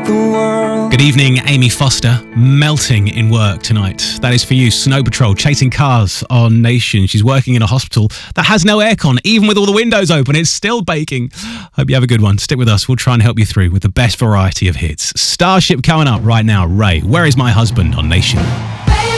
the world. Good evening, Amy Foster. Melting in work tonight. That is for you, Snow Patrol, chasing cars on Nation. She's working in a hospital that has no aircon. Even with all the windows open, it's still baking. Hope you have a good one. Stick with us. We'll try and help you through with the best variety of hits. Starship coming up right now. Ray, Where Is My Husband on Nation?